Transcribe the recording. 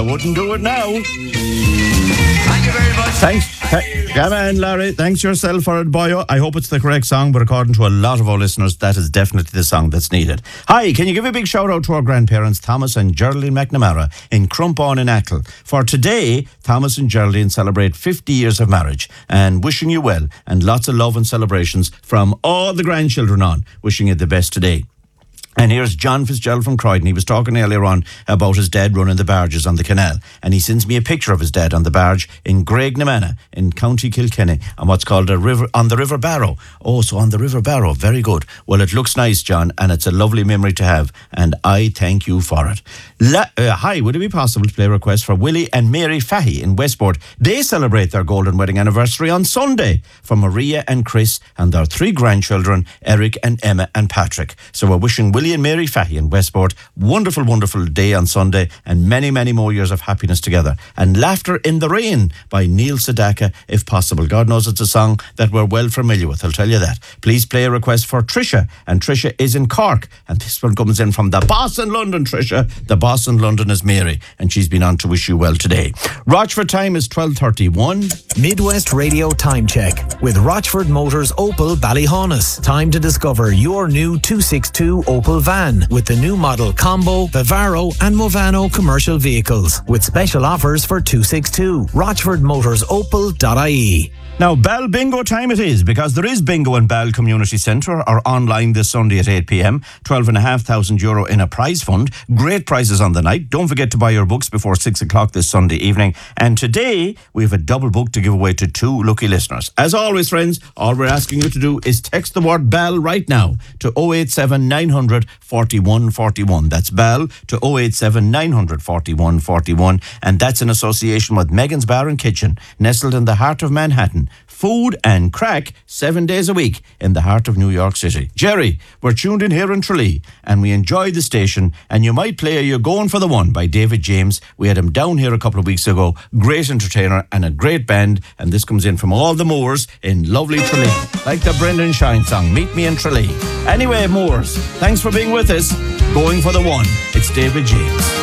I wouldn't do it now. Thank you very much. Thanks. Come on, Larry. Thanks yourself for it, boyo. I hope it's the correct song, but according to a lot of our listeners, that is definitely the song that's needed. Hi, can you give a big shout out to our grandparents, Thomas and Geraldine McNamara in Crumpawn in Achill? For today, Thomas and Geraldine celebrate 50 years of marriage, and wishing you well and lots of love and celebrations from all the grandchildren on. Wishing you the best today. And here's John Fitzgerald from Croydon. He was talking earlier on about his dad running the barges on the canal. And he sends me a picture of his dad on the barge in Graignamanagh in County Kilkenny on what's called a river, on the River Barrow. Oh, so on the River Barrow. Very good. Well, it looks nice, John, and it's a lovely memory to have. And I thank you for it. Hi, would it be possible to play a request for Willie and Mary Fahy in Westport? They celebrate their golden wedding anniversary on Sunday for Maria and Chris and their 3 grandchildren, Eric and Emma and Patrick. So we're wishing Willie and Mary Fahy in Westport wonderful, wonderful day on Sunday and many, many more years of happiness together. And Laughter in the Rain by Neil Sedaka, if possible. God knows it's a song that we're well familiar with, I'll tell you that. Please play a request for Tricia, and Tricia is in Cork, and this one comes in from the boss in London, Tricia. The boss in London is Mary, and she's been on to wish you well today. Rochford time is 12:31. Midwest Radio Time Check with Rochford Motors Opel Ballyhaunis. Time to discover your new 262 Opel van with the new model Combo, Vivaro and Movano commercial vehicles with special offers for 262. RochfordMotorsOpel.ie. Now, Bell Bingo time it is, because there is bingo in Bell Community Centre or online this Sunday at 8 p.m. €12,500 in a prize fund. Great prizes on the night. Don't forget to buy your books before 6 o'clock this Sunday evening. And today, we have a double book to give away to 2 lucky listeners. As always, friends, all we're asking you to do is text the word Bell right now to 087 900 4141. That's Bell to 087 900 4141. And that's in association with Megan's Bar and Kitchen, nestled in the heart of Manhattan. Food and crack 7 days a week in the heart of New York City. Jerry, we're tuned in here in Tralee and we enjoy the station, and you might play You're Going for the One by David James. We had him down here a couple of weeks ago. Great entertainer and a great band, and this comes in from all the Moors in lovely Tralee. Like the Brendan Shine song, Meet Me in Tralee. Anyway, Moors, thanks for being with us. Going for the One. It's David James.